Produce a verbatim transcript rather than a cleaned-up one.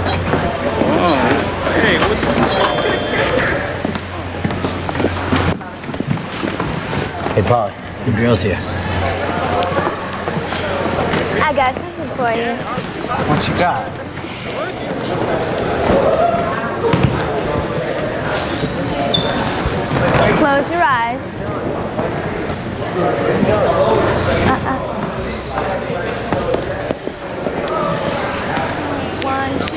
Oh, hey, what's Hey, Polly, the girl's here. I got something for you. What you got? Close your eyes.